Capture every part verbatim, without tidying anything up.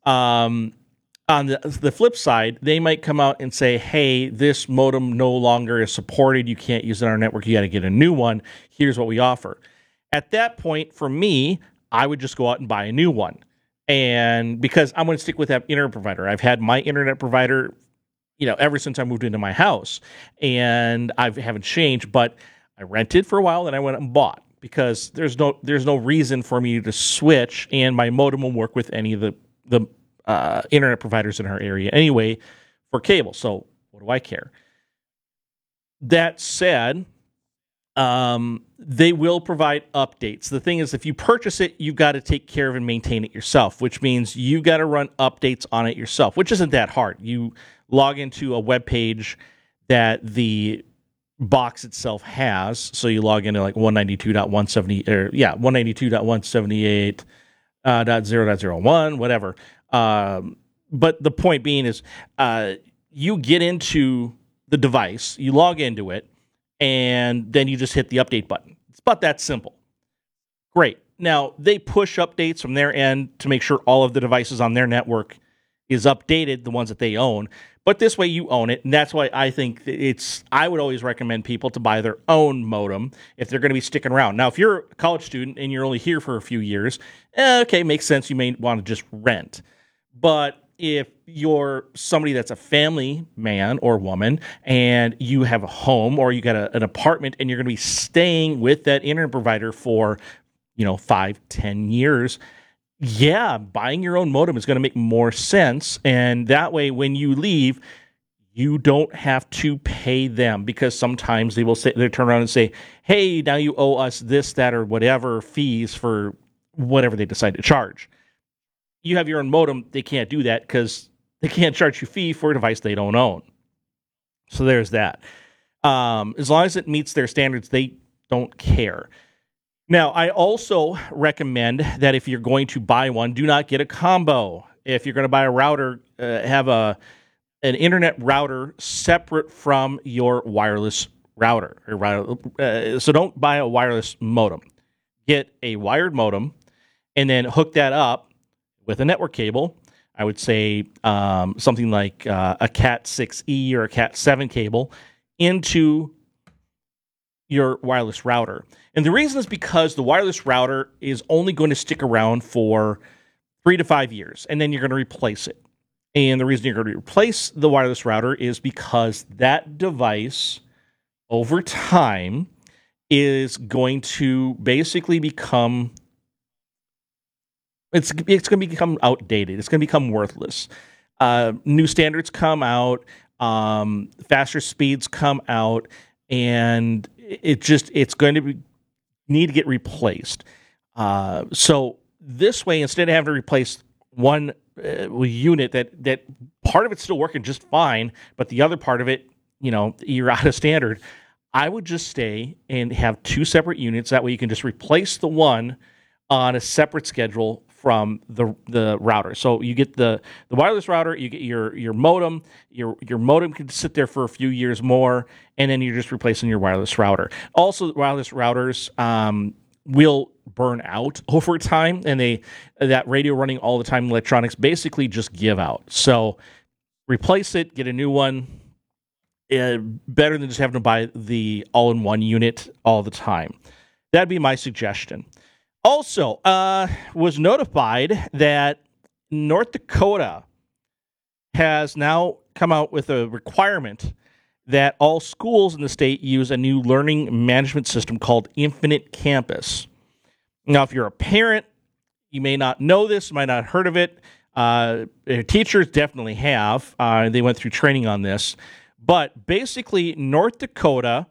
Um, on the, the flip side, they might come out and say, hey, this modem no longer is supported. You can't use it on our network. You got to get a new one. Here's what we offer. At that point, for me, I would just go out and buy a new one. And because I'm going to stick with that internet provider. I've had my internet provider, you know, ever since I moved into my house. And I haven't changed, but I rented for a while and I went out and bought because there's no there's no reason for me to switch, and my modem will work with any of the, the uh, internet providers in our area anyway for cable. So what do I care? That said, um, they will provide updates. The thing is, if you purchase it, you've got to take care of and maintain it yourself, which means you got to run updates on it yourself, which isn't that hard. You log into a web page that the box itself has. So you log into like one ninety-two dot one seventy or yeah, one ninety-two dot one seventy-eight dot zero dot zero one, whatever. Um, but the point being is, uh, you get into the device, you log into it, and then you just hit the update button. It's about that simple. Great. Now, they push updates from their end to make sure all of the devices on their network is updated, the ones that they own. But this way you own it, and that's why I think it's, I would always recommend people to buy their own modem if they're going to be sticking around. Now, if you're a college student and you're only here for a few years, eh, okay, makes sense. You may want to just rent. But if you're somebody that's a family man or woman and you have a home or you got a, an apartment and you're going to be staying with that internet provider for, you know, five, ten years, yeah, buying your own modem is going to make more sense. And that way, when you leave, you don't have to pay them, because sometimes they will say, they turn around and say, hey, now you owe us this, that, or whatever fees for whatever they decide to charge. You have your own modem, they can't do that because they can't charge you a fee for a device they don't own. So there's that. Um, as long as it meets their standards, they don't care. Now, I also recommend that if you're going to buy one, do not get a combo. If you're going to buy a router, uh, have a an internet router separate from your wireless router. Or router uh, so don't buy a wireless modem. Get a wired modem and then hook that up with a network cable. I would say um, something like uh, a cat six E or a cat seven cable into your wireless router. And the reason is because the wireless router is only going to stick around for three to five years, and then you're going to replace it. And the reason you're going to replace the wireless router is because that device, over time, is going to basically become, it's, it's going to become outdated. It's going to become worthless. Uh, new standards come out, um, faster speeds come out, and it just, it's going to be, need to get replaced. Uh, so this way, instead of having to replace one uh, unit that, that part of it's still working just fine, but the other part of it, you know, you're out of standard, I would just stay and have two separate units. That way you can just replace the one on a separate schedule from the the router. So you get the, the wireless router, you get your your modem, your your modem can sit there for a few years more, and then you're just replacing your wireless router. Also, wireless routers um, will burn out over time, and they that radio running all the time electronics basically just give out. So replace it, get a new one. Uh, better than just having to buy the all-in-one unit all the time. That'd be my suggestion. Also, uh, was notified that North Dakota has now come out with a requirement that all schools in the state use a new learning management system called Infinite Campus. Now, if you're a parent, you may not know this, might not have heard of it. Uh, teachers definitely have. Uh, they went through training on this. But basically, North Dakota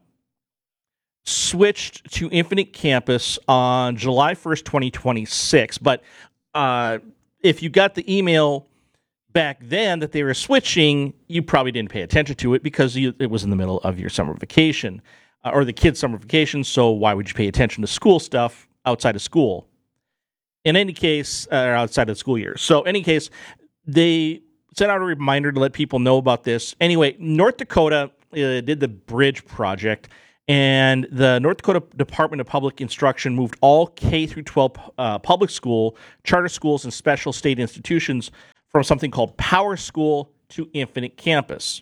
switched to Infinite Campus on July first, twenty twenty-six. But uh, if you got the email back then that they were switching, you probably didn't pay attention to it because you, it was in the middle of your summer vacation uh, or the kids' summer vacation. So why would you pay attention to school stuff outside of school? In any case, uh, outside of the school year. So, in any case, they sent out a reminder to let people know about this. Anyway, North Dakota uh, did the bridge project, and the North Dakota Department of Public Instruction moved all K through twelve uh, public school, charter schools, and special state institutions from something called PowerSchool to Infinite Campus.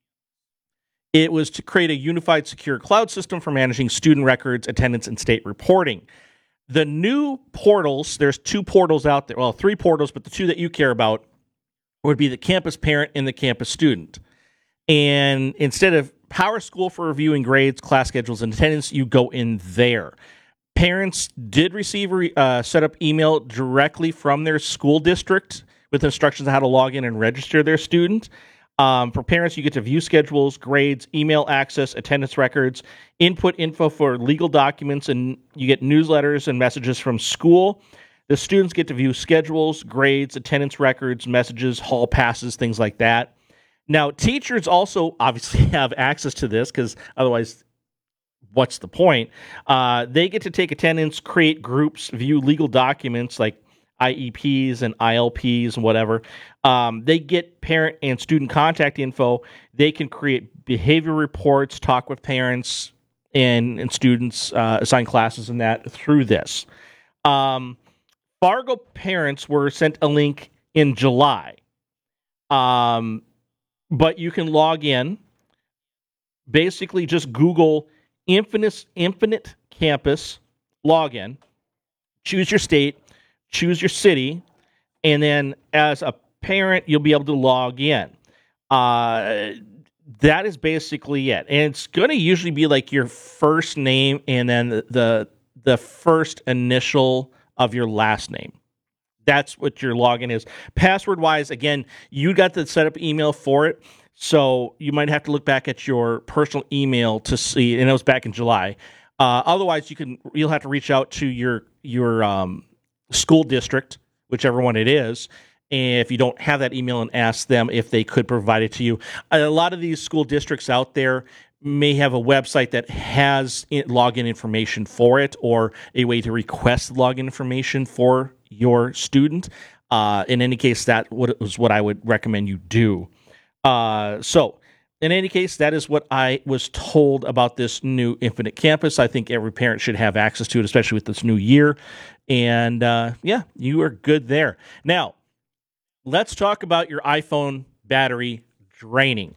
It was to create a unified secure cloud system for managing student records, attendance, and state reporting. The new portals, there's two portals out there, well, three portals, but the two that you care about would be the campus parent and the campus student. And instead of PowerSchool for reviewing grades, class schedules, and attendance, you go in there. Parents did receive a uh, setup email directly from their school district with instructions on how to log in and register their student. Um, for parents, you get to view schedules, grades, email access, attendance records, input info for legal documents, and you get newsletters and messages from school. The students get to view schedules, grades, attendance records, messages, hall passes, things like that. Now, teachers also obviously have access to this because otherwise, what's the point? Uh, they get to take attendance, create groups, view legal documents like I E Ps and I L Ps and whatever. Um, they get parent and student contact info. They can create behavior reports, talk with parents and, and students, uh, assign classes and that through this. Um, Fargo parents were sent a link in July. Um, but you can log in. Basically, just Google Infinite, Infinite Campus login, choose your state, choose your city, and then as a parent, you'll be able to log in. Uh, that is basically it. And it's going to usually be like your first name and then the, the the first initial of your last name. That's what your login is. Password-wise, again, you got the setup email for it, so you might have to look back at your personal email to see, and it was back in July. Uh, otherwise, you can you'll have to reach out to your your um, school district, whichever one it is, and if you don't have that email, and ask them if they could provide it to you. A lot of these school districts out there may have a website that has login information for it, or a way to request login information for your student. Uh, in any case, that was what I would recommend you do. Uh, so, in any case, that is what I was told about this new Infinite Campus. I think every parent should have access to it, especially with this new year. And uh, yeah, you are good there. Now, let's talk about your iPhone battery draining.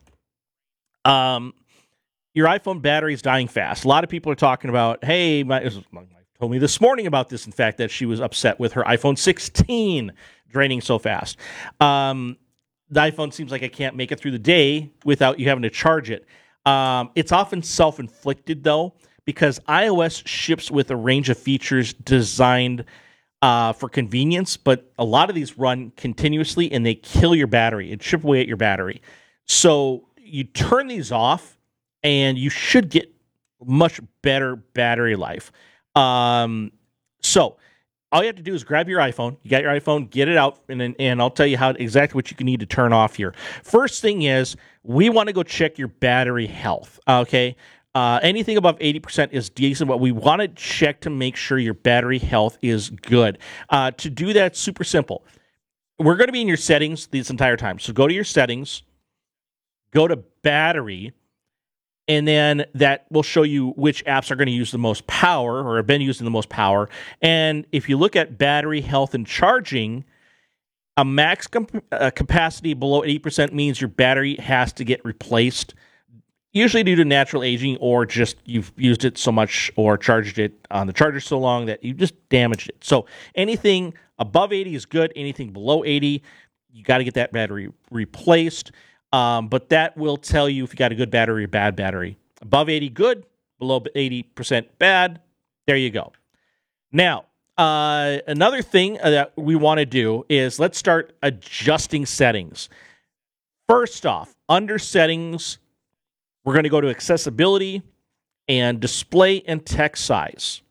Um, your iPhone battery is dying fast. A lot of people are talking about, hey, my, my wife told me this morning about this, in fact, that she was upset with her iPhone sixteen draining so fast. Um, the iPhone seems like it can't make it through the day without you having to charge it. Um, it's often self-inflicted, though, because iOS ships with a range of features designed uh, for convenience, but a lot of these run continuously and they kill your battery and chip away at your battery. So you turn these off and you should get much better battery life. Um, so all you have to do is grab your iPhone. You got your iPhone, get it out, and and I'll tell you how exactly what you can need to turn off here. First thing is we want to go check your battery health. Okay, uh, anything above eighty percent is decent, but we want to check to make sure your battery health is good. Uh, to do that, it's super simple. We're going to be in your settings this entire time. So go to your settings, go to battery, and then that will show you which apps are going to use the most power or have been using the most power. And if you look at battery health and charging, a max comp- uh, capacity below eighty percent means your battery has to get replaced, usually due to natural aging or just you've used it so much or charged it on the charger so long that you just damaged it. So anything above eighty is good. Anything below eighty, you got to get that battery replaced. Um, but that will tell you if you got a good battery or bad battery. Above eighty, good. Below eighty percent, bad. There you go. Now, uh, another thing that we want to do is let's start adjusting settings. First off, under settings, we're going to go to accessibility and display and text size.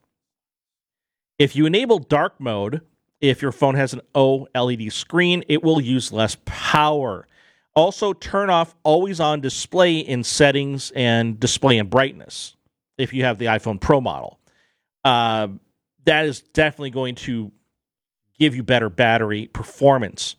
If you enable dark mode, if your phone has an O L E D screen, it will use less power. Also, turn off always on display in settings and display and brightness if you have the iPhone Pro model. Uh, that is definitely going to give you better battery performance.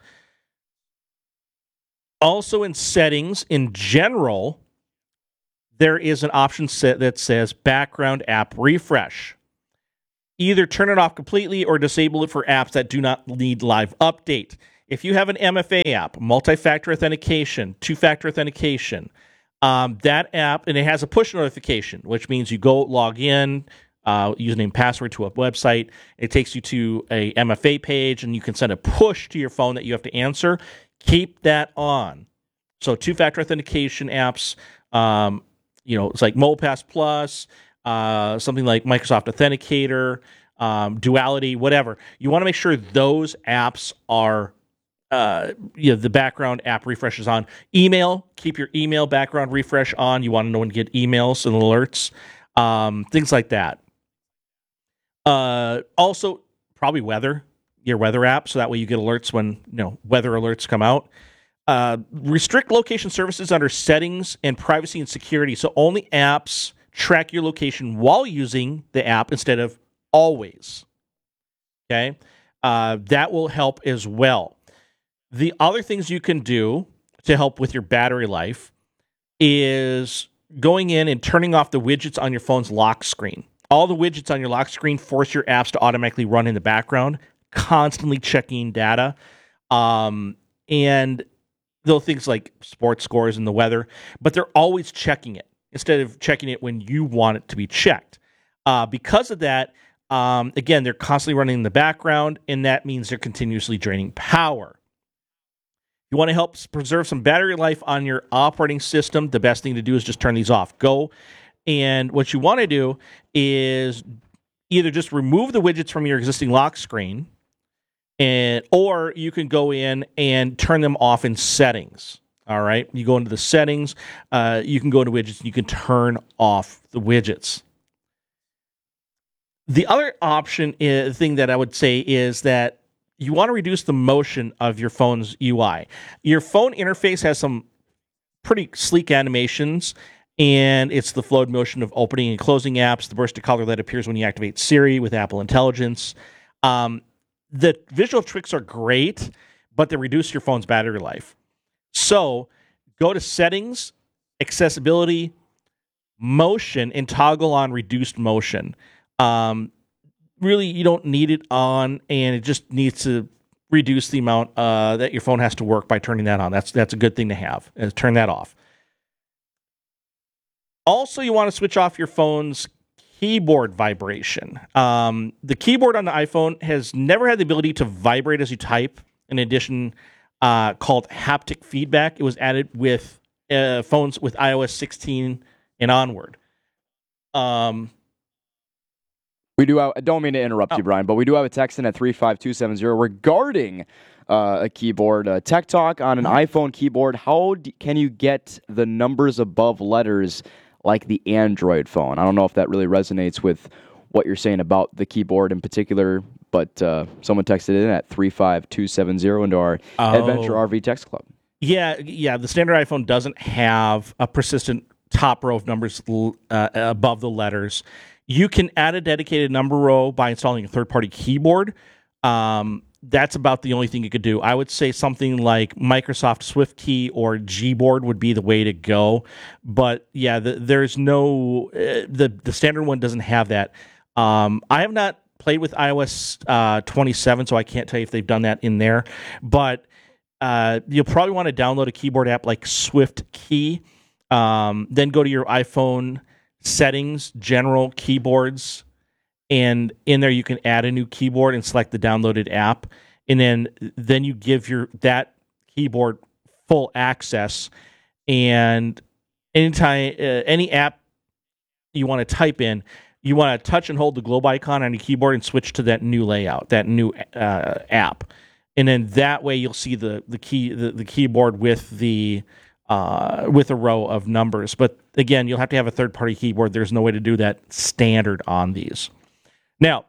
Also, in settings in general, there is an option set that says background app refresh. Either turn it off completely or disable it for apps that do not need live update. if you have an M F A app, multi-factor authentication, two-factor authentication, um, that app, and it has a push notification, which means you go log in, uh, username, password to a website. It takes you to a M F A page, and you can send a push to your phone that you have to answer. Keep that on. So two-factor authentication apps, um, you know, it's like MobilePass Plus, uh, something like Microsoft Authenticator, um, Duality, whatever. You want to make sure those apps are, uh, you know, the background app refresh is on. Email, keep your email background refresh on. You want to know when to get emails and alerts, um, things like that. Uh, also, probably weather, your weather app, so that way you get alerts when, you know, weather alerts come out. Uh, restrict location services under settings and privacy and security. So only apps track your location while using the app instead of always. Okay. Uh, that will help as well. The other things you can do to help with your battery life is going in and turning off the widgets on your phone's lock screen. All the widgets on your lock screen force your apps to automatically run in the background, constantly checking data. Um, and Though things like sports scores and the weather, but they're always checking it instead of checking it when you want it to be checked. Uh, because of that, um, again, they're constantly running in the background, and that means they're continuously draining power. You want to help preserve some battery life on your operating system, the best thing to do is just turn these off. Go, and what you want to do is either just remove the widgets from your existing lock screen, And or you can go in and turn them off in settings. All right, you go into the settings. Uh, you can go into widgets. And you can turn off the widgets. The other option, is, thing that I would say is that you want to reduce the motion of your phone's U I. Your phone interface has some pretty sleek animations, and it's the flowed motion of opening and closing apps, the burst of color that appears when you activate Siri with Apple Intelligence. Um, The visual tricks are great, but they reduce your phone's battery life. So go to settings, accessibility, motion, and toggle on reduced motion. Um, really, you don't need it on, and it just needs to reduce the amount uh, that your phone has to work by turning that on. That's that's a good thing to have, is turn that off. Also, you want to switch off your phone's keyboard vibration. Um, the keyboard on the iPhone has never had the ability to vibrate as you type. In addition, uh, called haptic feedback. It was added with uh, phones with i O S sixteen and onward. Um, we do. Have, I don't mean to interrupt oh. you, Brian, but we do have a text in at three five two seven zero regarding uh, a keyboard. Uh, Tech Talk on an mm-hmm. iPhone keyboard. How d- can you get the numbers above letters like the Android phone? I don't know if that really resonates with what you're saying about the keyboard in particular, but uh, someone texted in at three five two seven zero into our oh. Adventure R V Text Club. Yeah, yeah. The standard iPhone doesn't have a persistent top row of numbers uh, above the letters. You can add a dedicated number row by installing a third-party keyboard. Um, that's about the only thing you could do. I would say something like Microsoft SwiftKey or Gboard would be the way to go. But yeah, the, there's no uh, the the standard one doesn't have that. Um, I have not played with i O S uh, twenty-seven, so I can't tell you if they've done that in there. But uh, you'll probably want to download a keyboard app like SwiftKey. Um, then go to your iPhone settings, general keyboards. And in there, you can add a new keyboard and select the downloaded app, and then then you give your that keyboard full access. And anytime uh, any app you want to type in, you want to touch and hold the globe icon on your keyboard and switch to that new layout, that new uh, app, and then that way you'll see the the key the, the keyboard with the uh, with a row of numbers. But again, you'll have to have a third party keyboard. There's no way to do that standard on these. Now,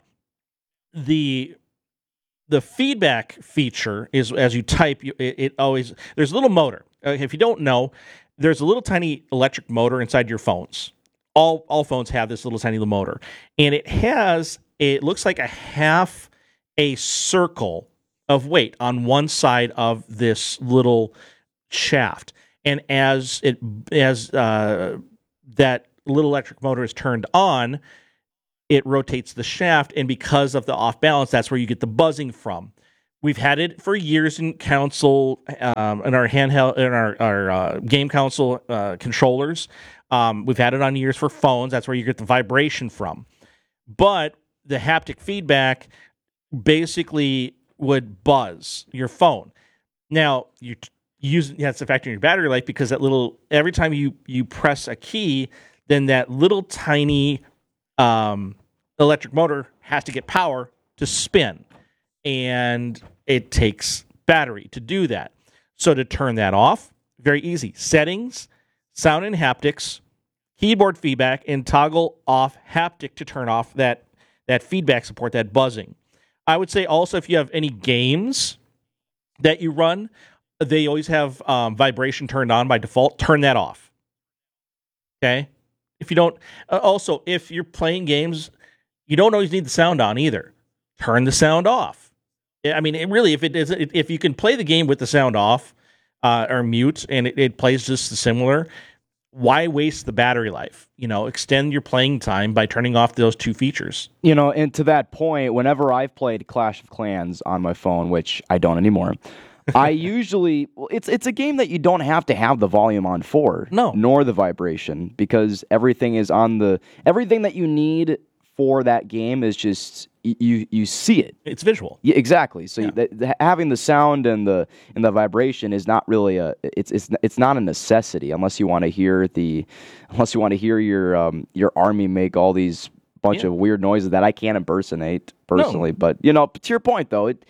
the the feedback feature is as you type, you, it, it always there's a little motor. Uh, if you don't know, there's a little tiny electric motor inside your phones. All all phones have this little tiny little motor, and it has it looks like a half a circle of weight on one side of this little shaft, and as it as uh, that little electric motor is turned on, it rotates the shaft, and because of the off balance, that's where you get the buzzing from. We've had it for years in console, um, in our handheld, in our, our uh, game console uh, controllers. Um, we've had it on years for phones. That's where you get the vibration from. But the haptic feedback basically would buzz your phone. Now, you use that's affecting your battery life because that little every time you you press a key, then that little tiny um, electric motor has to get power to spin, and it takes battery to do that. So to turn that off, very easy. Settings, sound and haptics, keyboard feedback, and toggle off haptic to turn off that, that feedback support, that buzzing. I would say also if you have any games that you run, they always have um, vibration turned on by default. Turn that off. Okay? If you don't, uh, also, if you're playing games, you don't always need the sound on either. Turn the sound off. I mean, it really, if it is, if you can play the game with the sound off uh, or mute, and it, it plays just similar, why waste the battery life? You know, extend your playing time by turning off those two features. You know, and to that point, whenever I've played Clash of Clans on my phone, which I don't anymore, I usually, well, it's it's a game that you don't have to have the volume on for, no, nor the vibration, because everything is on the, everything that you need for that game is just, you you see it. It's visual. Yeah, exactly. So yeah. you, the, the, having the sound and the and the vibration is not really a it's it's it's not a necessity unless you want to hear the unless you want to hear your um your army make all these bunch yeah. of weird noises that I can't impersonate personally. No. But you know, to your point though, it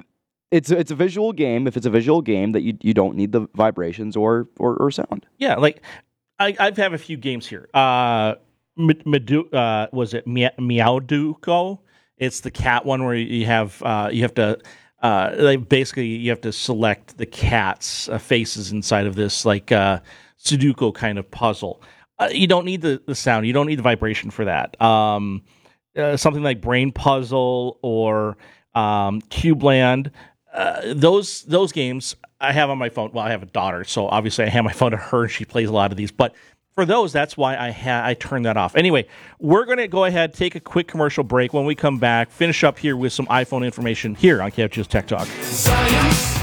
it's it's a visual game. If it's a visual game, that you you don't need the vibrations or or, or sound. Yeah, like I I've have a few games here. Uh, Medu, uh was it Meowduco? It's the cat one where you have uh, you have to uh, like basically you have to select the cat's uh, faces inside of this like uh, Sudoku kind of puzzle. Uh, you don't need the, the sound. You don't need the vibration for that. Um, uh, something like Brain Puzzle or um, Cubeland. Uh, those those games I have on my phone. Well, I have a daughter, so obviously I have my phone to her, and she plays a lot of these. But for those, that's why I ha- I turned that off. Anyway, we're going to go ahead, take a quick commercial break. When we come back, finish up here with some iPhone information here on K F G S Tech Talk. Science,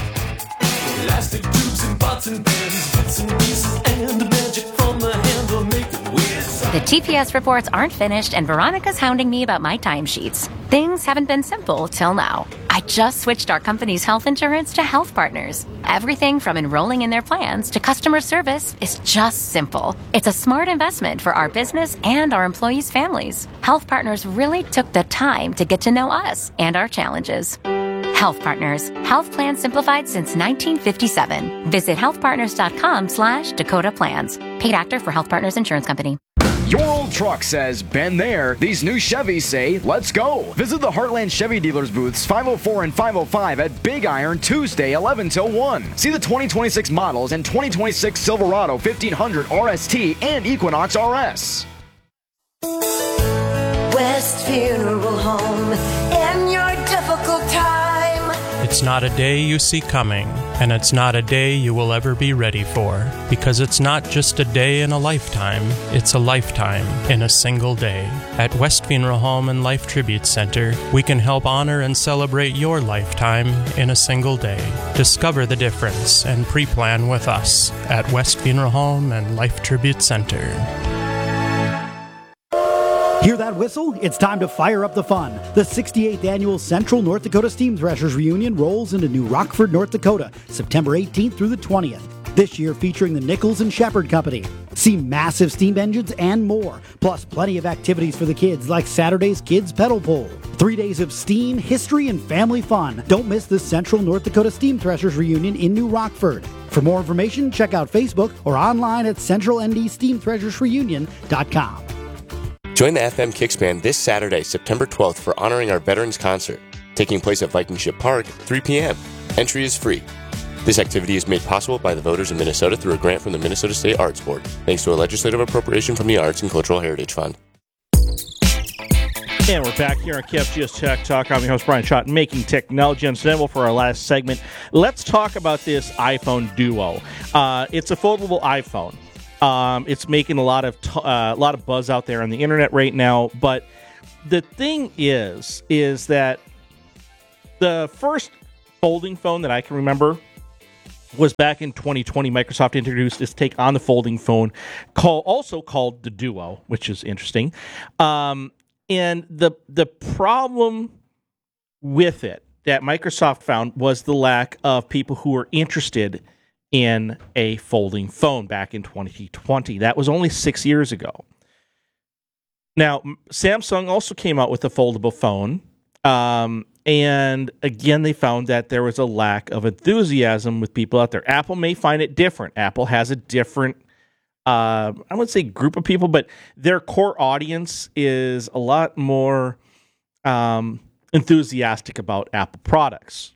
elastic tubes and pots and pans, bits and pieces, and the magic from the handle make it weird. The T P S reports aren't finished, and Veronica's hounding me about my timesheets. Things haven't been simple till now. I just switched our company's health insurance to Health Partners. Everything from enrolling in their plans to customer service is just simple. It's a smart investment for our business and our employees' families. Health Partners really took the time to get to know us and our challenges. Health Partners. Health plans simplified since nineteen fifty-seven. Visit healthpartners.com slash Dakota Plans. Paid actor for Health Partners Insurance Company. Your old truck says, been there. These new Chevys say, let's go. Visit the Heartland Chevy Dealers booths five oh four and five oh five at Big Iron Tuesday, eleven till one. See the twenty twenty-six models and twenty twenty-six Silverado fifteen hundred R S T and Equinox R S. West Funeral Home in your difficult time. It's not a day you see coming, and it's not a day you will ever be ready for, because it's not just a day in a lifetime, it's a lifetime in a single day. At West Funeral Home and Life Tribute Center, we can help honor and celebrate your lifetime in a single day. Discover the difference and pre-plan with us at West Funeral Home and Life Tribute Center. Hear that whistle? It's time to fire up the fun. The sixty-eighth Annual Central North Dakota Steam Threshers Reunion rolls into New Rockford, North Dakota, September eighteenth through the twentieth. This year featuring the Nichols and Shepherd Company. See massive steam engines and more, plus plenty of activities for the kids like Saturday's Kids Pedal Pull. Three days of steam, history, and family fun. Don't miss the Central North Dakota Steam Threshers Reunion in New Rockford. For more information, check out Facebook or online at central n d steam threshers reunion dot com. Join the F M Kicks Band this Saturday, September twelfth for Honoring Our Veterans Concert, taking place at Viking Ship Park at three p.m. Entry is free. This activity is made possible by the voters of Minnesota through a grant from the Minnesota State Arts Board, thanks to a legislative appropriation from the Arts and Cultural Heritage Fund. And we're back here on K F G S Tech Talk. I'm your host, Brian Schott, making technology understandable for our last segment. Let's talk about this iPhone Duo. Uh, it's a foldable iPhone. Um, it's making a lot of t- uh, a lot of buzz out there on the internet right now. But the thing is, is that the first folding phone that I can remember was back in twenty twenty. Microsoft introduced its take on the folding phone, call, also called the Duo, which is interesting. Um, and the the problem with it that Microsoft found was the lack of people who were interested in a folding phone back in twenty twenty. That was only six years ago. Now, Samsung also came out with a foldable phone. Um, and again, they found that there was a lack of enthusiasm with people out there. Apple may find it different. Apple has a different, uh, I wouldn't say group of people, but their core audience is a lot more um, enthusiastic about Apple products.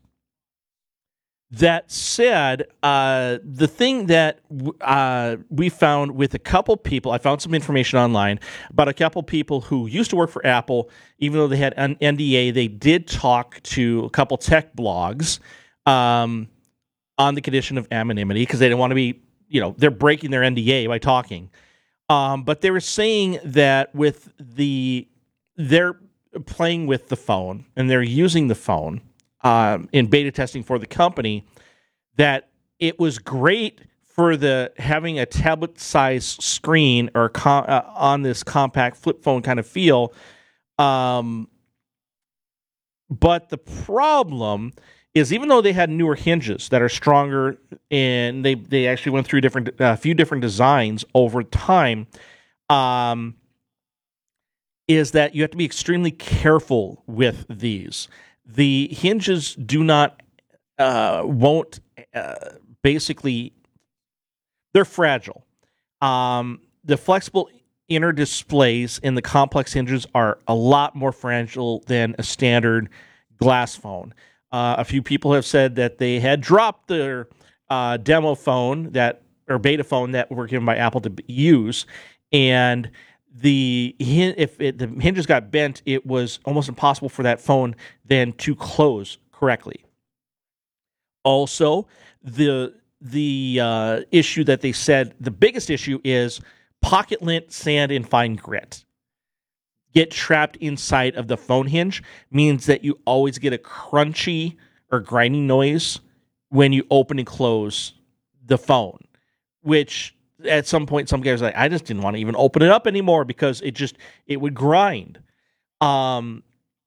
That said, uh, the thing that uh, we found with a couple people, I found some information online about a couple people who used to work for Apple. Even though they had an N D A, they did talk to a couple tech blogs um, on the condition of anonymity because they didn't want to be, you know, they're breaking their N D A by talking. Um, but they were saying that with the, they're playing with the phone and they're using the phone Um, in beta testing for the company, that it was great for the having a tablet-sized screen or com- uh, on this compact flip phone kind of feel. Um, but the problem is, even though they had newer hinges that are stronger, and they they actually went through different a uh, few different designs over time, um, is that you have to be extremely careful with these. The hinges do not, uh, won't, uh, basically, they're fragile. Um, the flexible inner displays in the complex hinges are a lot more fragile than a standard glass phone. Uh, a few people have said that they had dropped their uh, demo phone that or beta phone that were given by Apple to use, and The if it, the hinges got bent, it was almost impossible for that phone then to close correctly. Also, the the uh, issue that they said, the biggest issue is pocket lint, sand, and fine grit get trapped inside of the phone hinge, means that you always get a crunchy or grinding noise when you open and close the phone, which at some point, some guys are like, I just didn't want to even open it up anymore because it just, it would grind. Um,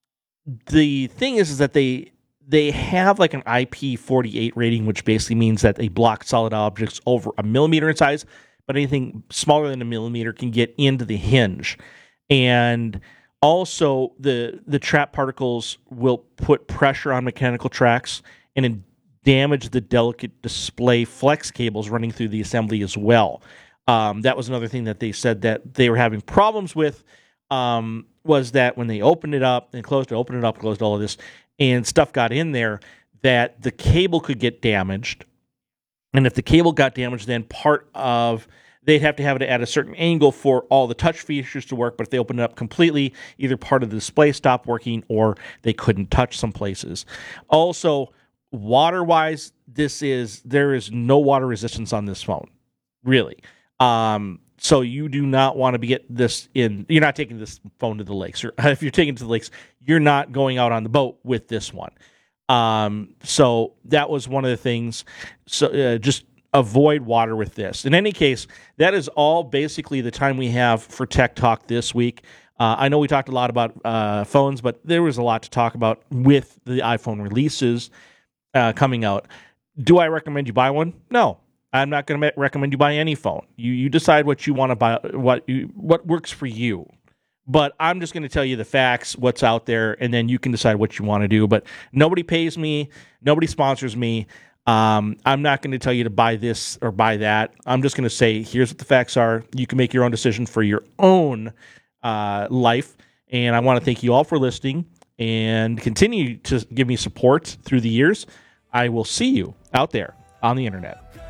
the thing is, is that they, they have like an I P forty-eight rating, which basically means that they block solid objects over a millimeter in size, but anything smaller than a millimeter can get into the hinge. And also the, the trap particles will put pressure on mechanical tracks and in damage the delicate display flex cables running through the assembly as well. Um, that was another thing that they said that they were having problems with, um, was that when they opened it up and closed it, opened it up, closed all of this, and stuff got in there, that the cable could get damaged. And if the cable got damaged, then part of, they'd have to have it at a certain angle for all the touch features to work, but if they opened it up completely, either part of the display stopped working or they couldn't touch some places. Also, water-wise, this is there is no water resistance on this phone, really. Um, so you do not want to be get this in. You're not taking this phone to the lakes, or if you're taking it to the lakes, you're not going out on the boat with this one. Um, so that was one of the things. So uh, just avoid water with this. In any case, that is all basically the time we have for Tech Talk this week. Uh, I know we talked a lot about uh, phones, but there was a lot to talk about with the iPhone releases Uh, coming out. Do I recommend you buy one? No, I'm not going to recommend you buy any phone. You you decide what you want to buy, what you what works for you. But I'm just going to tell you the facts, what's out there, and then you can decide what you want to do. But nobody pays me, nobody sponsors me. Um, I'm not going to tell you to buy this or buy that. I'm just going to say, here's what the facts are. You can make your own decision for your own uh, life. And I want to thank you all for listening and continue to give me support through the years. I will see you out there on the internet.